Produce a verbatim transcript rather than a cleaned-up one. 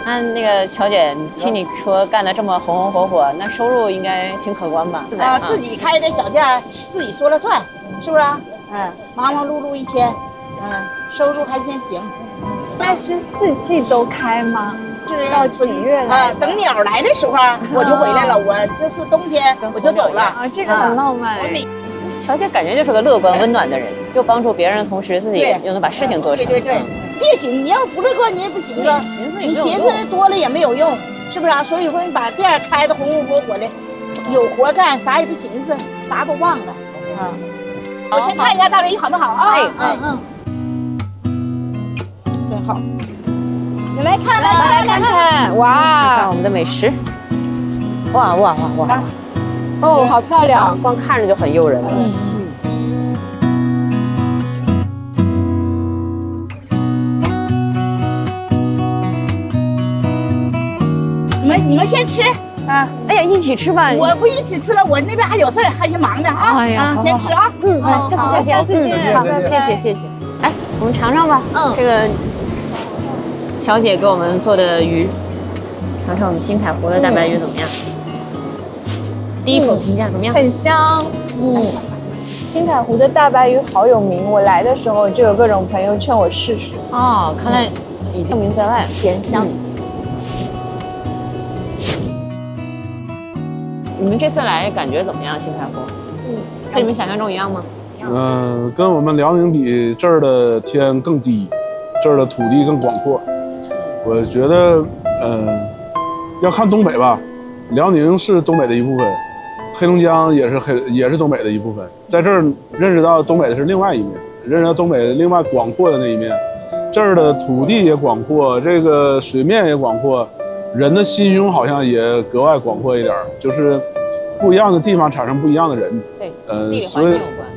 那那个乔姐，听你说干得这么红红火火，那收入应该挺可观吧？ 啊，自己开的小店，自己说了算，是不是？嗯，忙忙碌碌一天，嗯，收入还先行。 那是四季都开吗？ 是到几月来？ 啊，等鸟来的时候我就回来了，我就是冬天我就走了。 啊，这个很浪漫。 我每乔姐感觉就是个乐观温暖的人，又帮助别人的同时，自己又能把事情做成。 对对对，别寻，你要不乐观你也不行啊，你寻思多了也没有用，是不是啊？所以说你把店开的红红火火的，有活干，啥也不寻思，啥都忘了啊。我先看一下大围好不好啊？ 哎嗯嗯， 真好。你来看，来来看看，哇， 看我们的美食，哇哇哇哇！ 哦，好漂亮， 光看着就很诱人。 嗯嗯。你们你们先吃啊！ 哎呀，一起吃吧。 我不一起吃了，我那边还有事儿，还先忙着啊。 哎呀， 啊，先吃啊。 嗯， 下次再见， 下次见。 好，谢谢谢谢。哎，我们尝尝吧。 嗯， 这个乔姐给我们做的鱼，尝尝我们新凯湖的大白鱼怎么样？第一口评价怎么样？ 很香。嗯，新凯湖的大白鱼好有名，我来的时候就有各种朋友劝我试试。 哦，看来已经名在外， 咸香。 你们这次来感觉怎么样？新凯湖？嗯，跟你们想象中一样吗？ 嗯、呃，跟我们辽宁比，这儿的天更低，这儿的土地更广阔。我觉得，呃，要看东北吧，辽宁是东北的一部分，黑龙江也是黑也是东北的一部分。在这儿认识到东北的是另外一面，认识到东北另外广阔的那一面。这儿的土地也广阔，这个水面也广阔，人的心胸好像也格外广阔一点，就是不一样的地方产生不一样的人。 对， 呃， 地理环所以境有关。